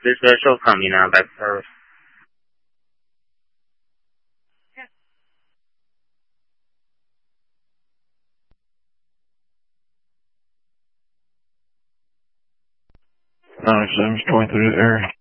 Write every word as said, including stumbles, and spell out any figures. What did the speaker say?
This is show coming now, back first. ninety-seven is going through the area.